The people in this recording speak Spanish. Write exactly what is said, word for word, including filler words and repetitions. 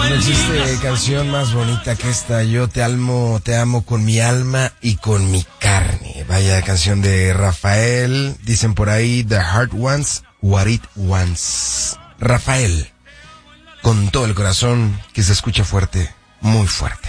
No existe canción más bonita que esta. Yo te amo, te amo con mi alma y con mi carne. Vaya canción de Rafael. Dicen por ahí, the heart wants what it wants. Rafael, con todo el corazón, que se escucha fuerte, muy fuerte.